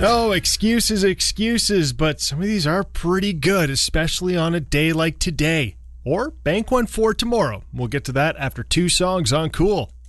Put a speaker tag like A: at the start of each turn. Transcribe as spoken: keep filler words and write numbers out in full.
A: Oh, excuses, excuses, but some of these are pretty good, especially on a day like today. Or bank one for tomorrow. We'll get to that after two songs on Cool.